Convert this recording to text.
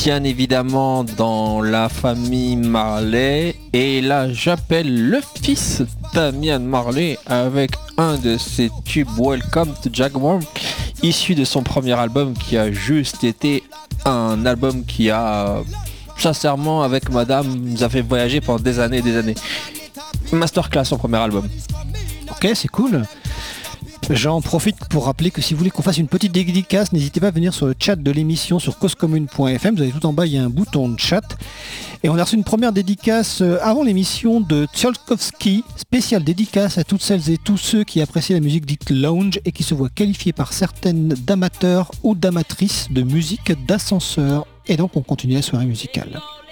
bien évidemment dans la famille Marley. Et là, j'appelle le fils Damian Marley avec un de ses tubes Welcome to Jaguar, issu de son premier album qui a juste été un album qui a, sincèrement, avec madame, nous a fait voyager pendant des années et des années. Masterclass, son premier album. Ok, c'est cool. J'en profite pour rappeler que si vous voulez qu'on fasse une petite dédicace, n'hésitez pas à venir sur le chat de l'émission sur causecommune.fm. Vous avez tout en bas, il y a un bouton de chat. Et on a reçu une première dédicace avant l'émission de Tcholkovsky, spéciale dédicace à toutes celles et tous ceux qui apprécient la musique dite lounge et qui se voient qualifiés par certaines d'amateurs ou d'amatrices de musique d'ascenseur. Et donc on continue la soirée musicale.